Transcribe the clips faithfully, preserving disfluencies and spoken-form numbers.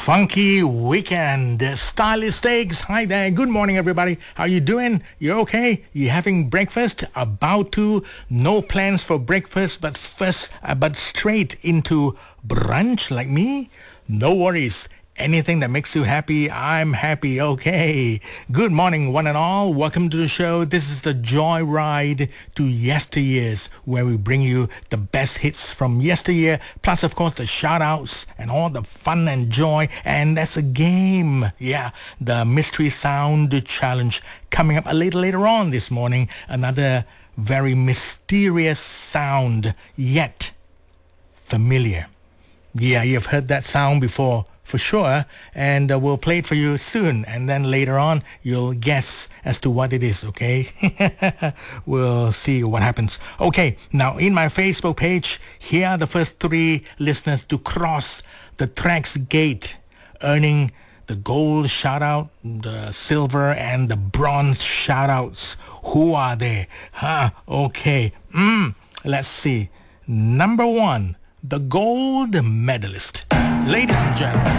Funky weekend. Stylist Steaks. Hi there. Good morning, everybody. How you doing? You okay? You having breakfast? About to? No plans for breakfast, but first, uh, but straight into brunch like me? No worries. Anything that makes you happy, I'm happy. Okay. Good morning, one and all. Welcome to the show. This is the Joy Ride to Yesteryears, where we bring you the best hits from yesteryear, plus, of course, the shout-outs and all the fun and joy. And that's a game. Yeah, the Mystery Sound Challenge coming up a little later on this morning. Another very mysterious sound, yet familiar. Yeah, you've heard that sound before. For sure, and uh, we'll play it for you soon, and then later on you'll guess as to what it is, okay? We'll see what happens. Okay, now in my Facebook page, here are the first three listeners to cross the Tracks Gate, earning the gold shout-out, the silver, and the bronze shout-outs. Who are they? Huh, okay. Mm, let's see. Number one, the gold medalist. Ladies and gentlemen,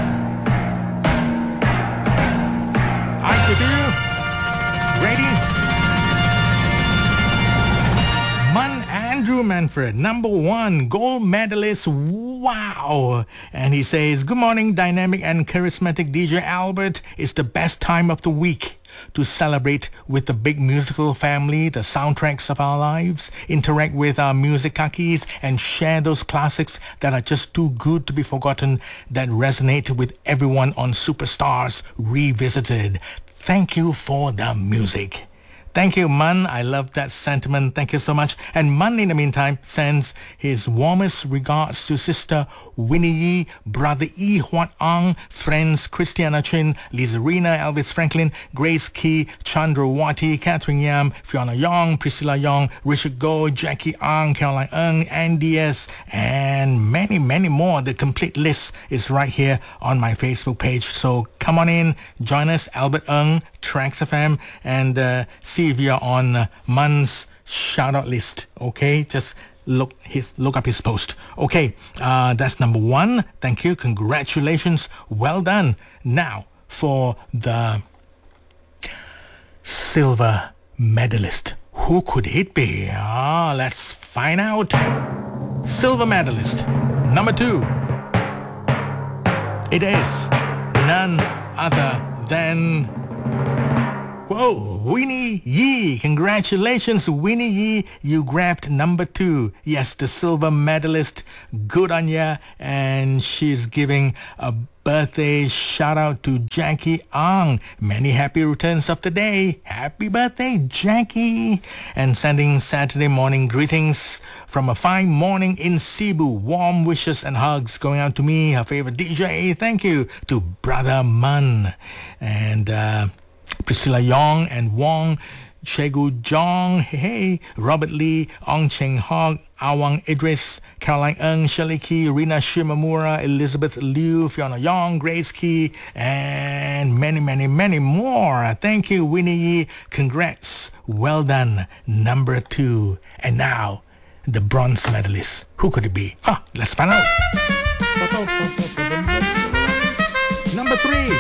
I give you, ready? Mun Andrew Manfred, number one, gold medalist, wow. And he says, good morning, dynamic and charismatic D J Albert. It's the best time of the week to celebrate with the big musical family, the soundtracks of our lives, interact with our music kakis, and share those classics that are just too good to be forgotten, that resonate with everyone on Superstars Revisited. Thank you for the music. Thank you, Mun. I love that sentiment. Thank you so much. And Mun, in the meantime, sends his warmest regards to Sister Winnie Yee, Brother Yi Huat Ang, friends Christiana Chin, Lizarina, Elvis Franklin, Grace Key, Chandra Wati, Catherine Yam, Fiona Yong, Priscilla Yong, Richard Goh, Jackie Ang, Caroline Ng, Andy S, and many, many more. The complete list is right here on my Facebook page. So come on in, join us, Albert Ng, Tracks F M, and uh, see if you're on uh, Mun's shout-out list, okay? Just look his look up his post. Okay, uh, that's number one. Thank you. Congratulations. Well done. Now, for the silver medalist. Who could it be? Ah, let's find out. Silver medalist. Number two. It is none other than... Whoa, Winnie Yee. Congratulations, Winnie Yee. You grabbed number two. Yes, the silver medalist. Good on ya. And she's giving a birthday shout out to Jackie Ang. Many happy returns of the day. Happy birthday, Jackie. And sending Saturday morning greetings from a fine morning in Cebu. Warm wishes and hugs going out to me, her favorite D J. Thank you to Brother Mun. And, uh... Priscilla Yong and Wong, Chegu Jong, hey, Robert Lee, Ong Cheng Hog, Awang Idris, Caroline Ng, Shirley Key, Rina Shimamura, Elizabeth Liu, Fiona Yong, Grace Key, and many, many, many more. Thank you, Winnie Yee. Congrats. Well done. Number two. And now, the bronze medalist. Who could it be? Huh, let's find out. Number three.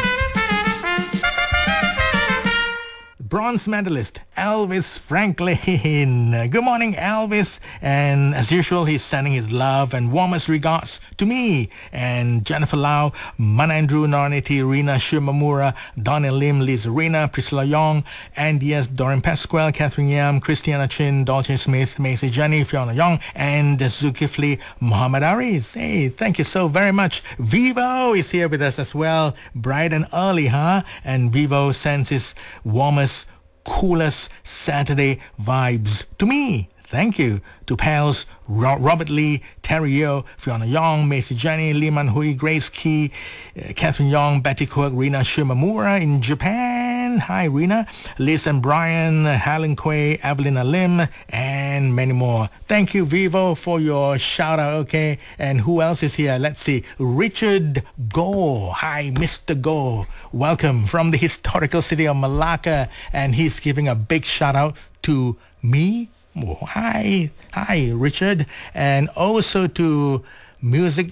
Bronze medalist, Elvis Franklin. Good morning, Elvis. And as usual, he's sending his love and warmest regards to me and Jennifer Lau, Man Andrew, Noraniti, Rina Shimamura, Donna Lim, Lizarina, Priscilla Yong, Andy S, Dorin Pasquale, Catherine Yam, Christiana Chin, Dolce Smith, Macy Jenny, Fiona Yong, and Zulkifli Muhammad Aris. Hey, thank you so very much. Vivo is here with us as well. Bright and early, huh? And Vivo sends his warmest, coolest Saturday vibes to me. Thank you to pals Ro- Robert Lee, Terry Yeo, Fiona Yong, Macy Jenny, Lee Man Hui, Grace Key, uh, Catherine Yong, Betty Cook, Rina Shimamura in Japan. Hi, Rina. Liz and Brian, Helen Quay, Evelina Lim, and many more. Thank you, Vivo, for your shout out. Okay, and who else is here? Let's see. Richard Go. Hi, Mister Go. Welcome from the historical city of Malacca, and he's giving a big shout out to me. Oh, hi, hi, Richard, and also to Music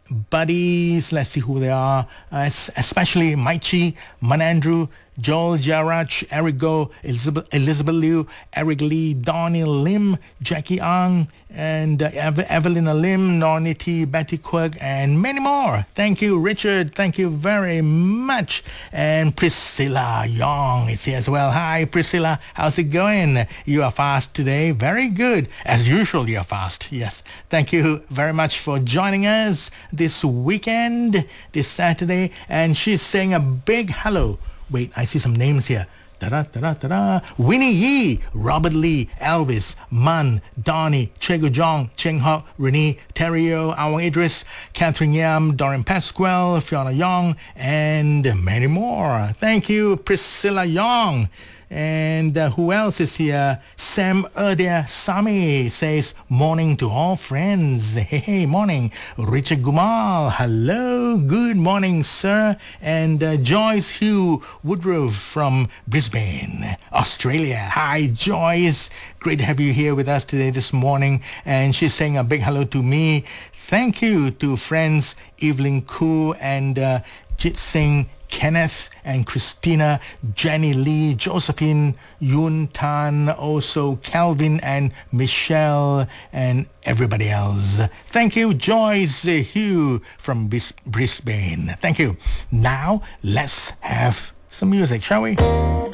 buddies. Let's see who they are. Uh, especially Maichi, Manandrew, Joel Jarach, Eric Go, Elizabeth, Elizabeth Liu, Eric Lee, Donnie Lim, Jackie Ang, and uh, Ev- Evelina Lim, Norniti, Betty Quirk, and many more. Thank you, Richard. Thank you very much. And Priscilla Young is here as well. Hi, Priscilla. How's it going? You are fast today. Very good. As usual, you are fast. Yes. Thank you very much for joining us this weekend, this Saturday. And she's saying a big hello. Wait, I see some names here. Da-da, da-da, da-da. Winnie Yee, Robert Lee, Elvis, Man, Donnie, Chego Jong, Cheng Hock, Renee, Terrio, Awang Idris, Catherine Yam, Doreen Pasquale, Fiona Young, and many more. Thank you, Priscilla Young. And uh, who else is here? Sam Erdia Sami says, morning to all friends. Hey, hey, morning. Richard Gumal, hello. Good morning, sir. And uh, Joyce Hugh Woodruff from Brisbane, Australia. Hi, Joyce. Great to have you here with us today this morning. And she's saying a big hello to me. Thank you to friends Evelyn Koo and uh, Jit Singh, Kenneth and Christina, Jenny Lee, Josephine, Yun Tan, also Calvin and Michelle, and everybody else. Thank you, Joyce Hugh from Bis- Brisbane. Thank you. Now, let's have some music, shall we?